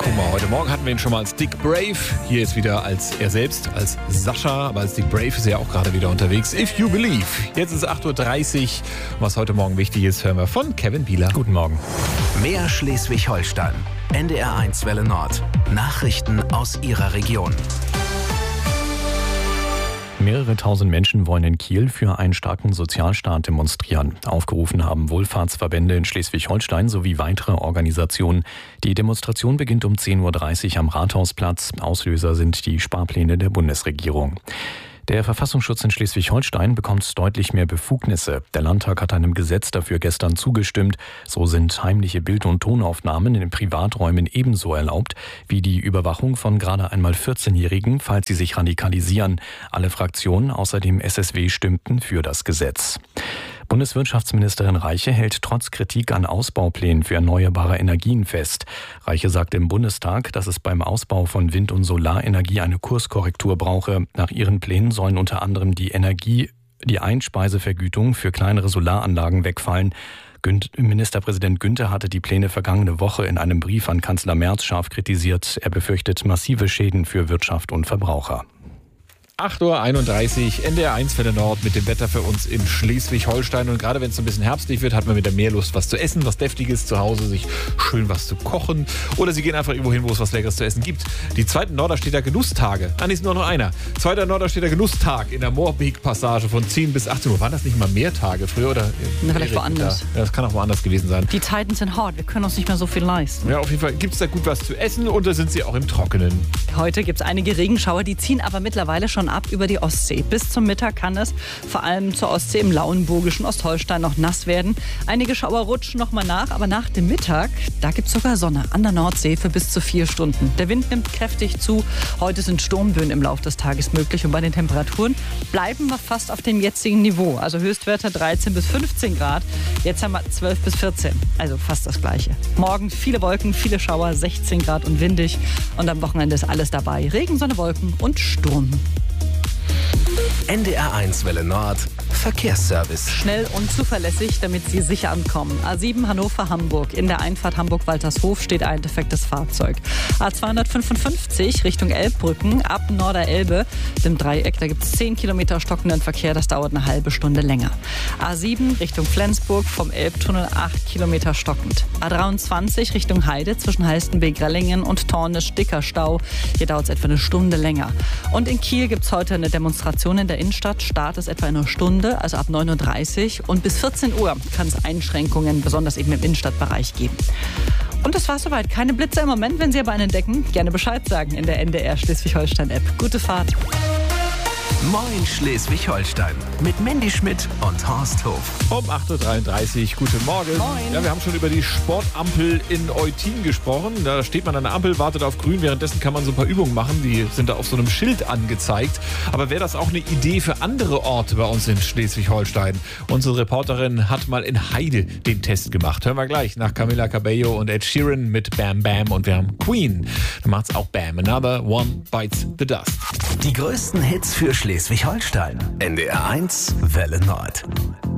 Liebeskummer. Heute Morgen hatten wir ihn schon mal als Dick Brave. Hier jetzt wieder als er selbst, als Sascha. Aber als Dick Brave ist er auch gerade wieder unterwegs. If You Believe. Jetzt ist 8.30 Uhr. Was heute Morgen wichtig ist, hören wir von Kevin Bieler. Guten Morgen. Mehr Schleswig-Holstein. NDR1 Welle Nord. Nachrichten aus Ihrer Region. Mehrere tausend Menschen wollen in Kiel für einen starken Sozialstaat demonstrieren. Aufgerufen haben Wohlfahrtsverbände in Schleswig-Holstein sowie weitere Organisationen. Die Demonstration beginnt um 10.30 Uhr am Rathausplatz. Auslöser sind die Sparpläne der Bundesregierung. Der Verfassungsschutz in Schleswig-Holstein bekommt deutlich mehr Befugnisse. Der Landtag hat einem Gesetz dafür gestern zugestimmt. So sind heimliche Bild- und Tonaufnahmen in den Privaträumen ebenso erlaubt wie die Überwachung von gerade einmal 14-Jährigen, falls sie sich radikalisieren. Alle Fraktionen außer dem SSW stimmten für das Gesetz. Bundeswirtschaftsministerin Reiche hält trotz Kritik an Ausbauplänen für erneuerbare Energien fest. Reiche sagte im Bundestag, dass es beim Ausbau von Wind- und Solarenergie eine Kurskorrektur brauche. Nach ihren Plänen sollen unter anderem die Einspeisevergütung für kleinere Solaranlagen wegfallen. Ministerpräsident Günther hatte die Pläne vergangene Woche in einem Brief an Kanzler Merz scharf kritisiert. Er befürchtet massive Schäden für Wirtschaft und Verbraucher. 8.31 Uhr, NDR1 Welle Nord mit dem Wetter für uns in Schleswig-Holstein. Und gerade wenn es so ein bisschen herbstlich wird, hat man wieder mehr Lust, was zu essen, was Deftiges zu Hause, sich schön was zu kochen. Oder Sie gehen einfach irgendwo hin, wo es was Leckeres zu essen gibt. Die zweiten Norderstedter Genusstage. Ist nur noch einer. Zweiter Norderstedter Genusstag in der Moorbeek-Passage von 10 bis 18 Uhr. Waren das nicht mal mehr Tage früher? Oder vielleicht woanders. Ja, das kann auch woanders gewesen sein. Die Zeiten sind hart. Wir können uns nicht mehr so viel leisten. Ja, auf jeden Fall gibt es da gut was zu essen und da sind Sie auch im Trockenen. Heute gibt es einige Regenschauer, die ziehen aber mittlerweile schon ab über die Ostsee. Bis zum Mittag kann es vor allem zur Ostsee im Lauenburgischen Ostholstein noch nass werden. Einige Schauer rutschen noch mal nach, aber nach dem Mittag, da gibt es sogar Sonne an der Nordsee für bis zu 4 Stunden. Der Wind nimmt kräftig zu. Heute sind Sturmböen im Laufe des Tages möglich und bei den Temperaturen bleiben wir fast auf dem jetzigen Niveau. Also Höchstwerte 13 bis 15 Grad. Jetzt haben wir 12 bis 14, also fast das Gleiche. Morgen viele Wolken, viele Schauer, 16 Grad und windig. Und am Wochenende ist alles dabei. Regen, Sonne, Wolken und Sturm. NDR1 Welle Nord. Verkehrsservice. Schnell und zuverlässig, damit Sie sicher ankommen. A7 Hannover-Hamburg. In der Einfahrt Hamburg-Waltershof steht ein defektes Fahrzeug. A255 Richtung Elbbrücken ab Norderelbe, dem Dreieck. Da gibt es 10 Kilometer stockenden Verkehr. Das dauert eine halbe Stunde länger. A7 Richtung Flensburg vom Elbtunnel 8 Kilometer stockend. A23 Richtung Heide zwischen Halstenbeek-Rellingen und Tornisch-Dicker Stau. Hier dauert es etwa eine Stunde länger. Und in Kiel gibt es heute eine Demonstration in der Innenstadt. Start ist etwa eine Stunde, also ab 9.30 Uhr. Und bis 14 Uhr kann es Einschränkungen, besonders eben im Innenstadtbereich, geben. Und das war's soweit. Keine Blitze im Moment. Wenn Sie aber einen entdecken, gerne Bescheid sagen in der NDR Schleswig-Holstein-App. Gute Fahrt. Moin Schleswig-Holstein mit Mandy Schmidt und Horst Hof. Um 8.33 Uhr, guten Morgen. Moin. Ja, wir haben schon über die Sportampel in Eutin gesprochen. Da steht man an der Ampel, wartet auf grün. Währenddessen kann man so ein paar Übungen machen. Die sind da auf so einem Schild angezeigt. Aber wäre das auch eine Idee für andere Orte bei uns in Schleswig-Holstein? Unsere Reporterin hat mal in Heide den Test gemacht. Hören wir gleich nach Camila Cabello und Ed Sheeran mit Bam Bam. Und wir haben Queen. Da macht's auch Bam. Another One Bites the Dust. Die größten Hits für Schleswig-Holstein. NDR1 Welle Nord.